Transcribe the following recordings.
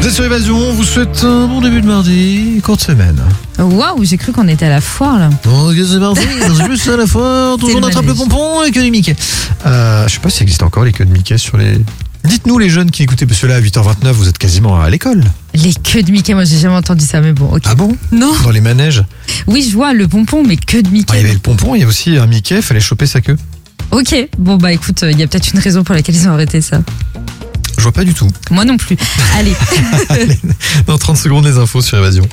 Vous êtes sur Évasion, on vous souhaite un bon début de mardi, courte semaine. Waouh, j'ai cru qu'on était à la foire là. Donc c'est parti, c'est plus à la foire, toujours on attrape le pompon et que du Mickey. Je sais pas s'il existe encore les queues de Mickey sur les... Dites-nous les jeunes qui écoutaient, parce que là à 8h29 vous êtes quasiment à l'école. Les queues de Mickey, moi j'ai jamais entendu ça, mais bon, ok. Ah bon? Non. Dans les manèges? Oui, je vois le pompon, mais queue de Mickey. Il y avait le pompon, il y a aussi un Mickey, il fallait choper sa queue. Ok, bon bah écoute, il y a peut-être une raison pour laquelle ils ont arrêté ça. Je vois pas du tout. Moi non plus. Allez. Allez, dans 30 secondes les infos sur Évasion.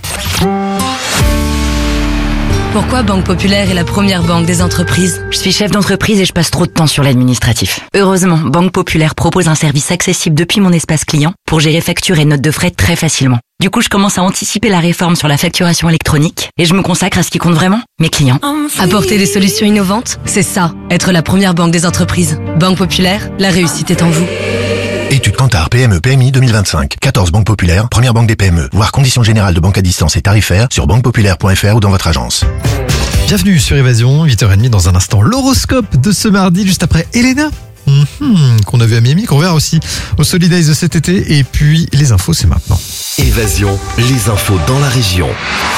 Pourquoi Banque Populaire est la première banque des entreprises? Je suis chef d'entreprise et je passe trop de temps sur l'administratif. Heureusement, Banque Populaire propose un service accessible depuis mon espace client pour gérer factures et notes de frais très facilement. Du coup, je commence à anticiper la réforme sur la facturation électronique et je me consacre à ce qui compte vraiment, mes clients. Apporter des solutions innovantes, c'est ça, être la première banque des entreprises. Banque Populaire, la réussite est en vous. Étude Kantar PME PMI 2025. 14 banques populaires, première banque des PME. Voir conditions générales de banque à distance et tarifaires sur banquepopulaire.fr ou dans votre agence. Bienvenue sur Évasion, 8h30 dans un instant. L'horoscope de ce mardi, juste après Elena. Qu'on a vu à Miami, qu'on verra aussi au Solidays de cet été. Et puis les infos, c'est maintenant. Évasion, les infos dans la région.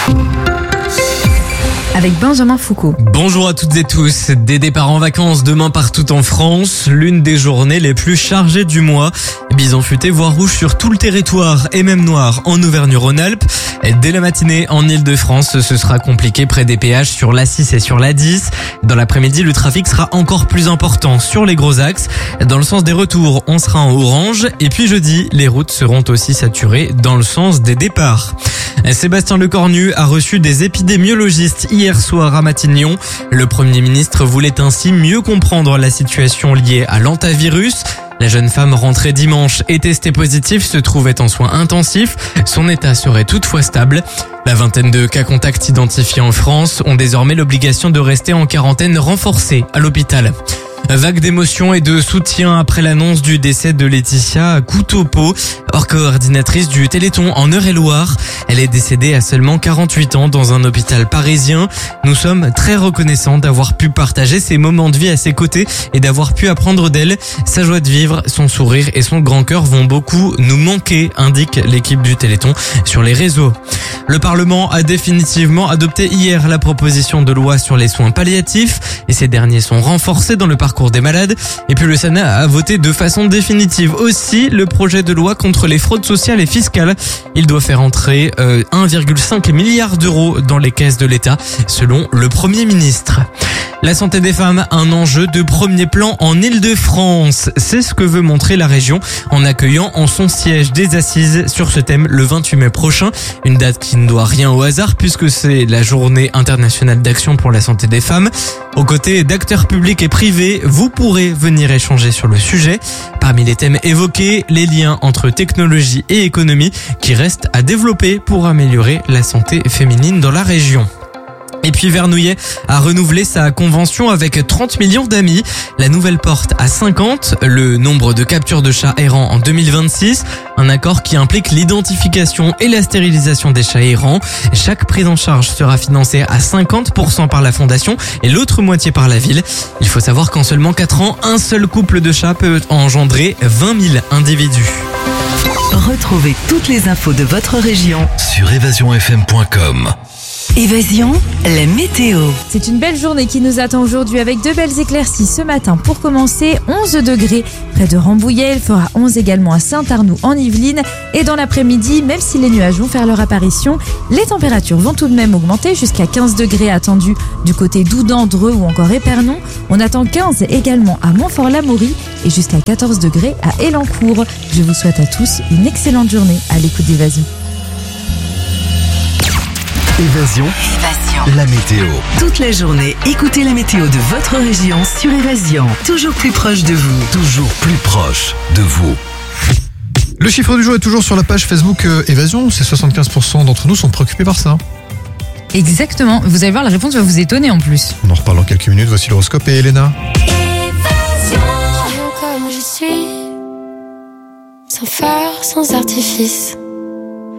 Avec Benjamin Foucault. Bonjour à toutes et tous. Des départs en vacances demain partout en France. L'une des journées les plus chargées du mois. Bison futé voire rouge sur tout le territoire et même noir en Auvergne-Rhône-Alpes. Dès la matinée en Ile-de-France, ce sera compliqué près des péages sur l'A6 et sur l'A10. Dans l'après-midi, le trafic sera encore plus important sur les gros axes. Dans le sens des retours, on sera en orange. Et puis jeudi, les routes seront aussi saturées dans le sens des départs. Sébastien Lecornu a reçu des épidémiologistes hier soir à Matignon. Le Premier ministre voulait ainsi mieux comprendre la situation liée à l'hantavirus. La jeune femme rentrée dimanche et testée positive se trouvait en soins intensifs. Son état serait toutefois stable. La vingtaine de cas contacts identifiés en France ont désormais l'obligation de rester en quarantaine renforcée à l'hôpital. Vague d'émotion et de soutien après l'annonce du décès de Laetitia Couteau-Pot, coordinatrice du Téléthon en Eure-et-Loire. Elle est décédée à seulement 48 ans dans un hôpital parisien. Nous sommes très reconnaissants d'avoir pu partager ces moments de vie à ses côtés et d'avoir pu apprendre d'elle. Sa joie de vivre, son sourire et son grand cœur vont beaucoup nous manquer, indique l'équipe du Téléthon sur les réseaux. Le Parlement a définitivement adopté hier la proposition de loi sur les soins palliatifs et ces derniers sont renforcés dans le parcours des malades. Et puis le Sénat a voté de façon définitive aussi le projet de loi contre les fraudes sociales et fiscales. Il doit faire entrer 1,5 milliard d'euros dans les caisses de l'État, selon le Premier ministre. La santé des femmes, un enjeu de premier plan en Île-de-France. C'est ce que veut montrer la région en accueillant en son siège des assises sur ce thème le 28 mai prochain. Une date qui ne doit rien au hasard puisque c'est la journée internationale d'action pour la santé des femmes. Aux côtés d'acteurs publics et privés, vous pourrez venir échanger sur le sujet. Parmi les thèmes évoqués, les liens entre technologie et économie qui restent à développer pour améliorer la santé féminine dans la région. Et puis Vernouillet a renouvelé sa convention avec 30 millions d'amis. La nouvelle porte à 50 le nombre de captures de chats errants en 2026. Un accord qui implique l'identification et la stérilisation des chats errants. Chaque prise en charge sera financée à 50% par la fondation et l'autre moitié par la ville. Il faut savoir qu'en seulement 4 ans, un seul couple de chats peut engendrer 20 000 individus. Retrouvez toutes les infos de votre région sur évasionfm.com. Évasion, la météo. C'est une belle journée qui nous attend aujourd'hui avec de belles éclaircies ce matin. Pour commencer, 11 degrés près de Rambouillet. Il fera 11 également à Saint-Arnoux en Yvelines. Et dans l'après-midi, même si les nuages vont faire leur apparition, les températures vont tout de même augmenter jusqu'à 15 degrés attendus du côté d'Oudan, Dreux ou encore Épernon. On attend 15 également à Montfort-l'Amaury et jusqu'à 14 degrés à Élancourt. Je vous souhaite à tous une excellente journée à l'écoute d'Évasion. Évasion, la météo. Toute la journée, écoutez la météo de votre région sur Évasion. Toujours plus proche de vous. Toujours plus proche de vous. Le chiffre du jour est toujours sur la page Facebook Évasion. C'est 75% d'entre nous sont préoccupés par ça. Exactement. Vous allez voir, la réponse va vous étonner en plus. On en reparle dans quelques minutes. Voici l'horoscope et Elena. Comme je suis, sans phare, sans artifice.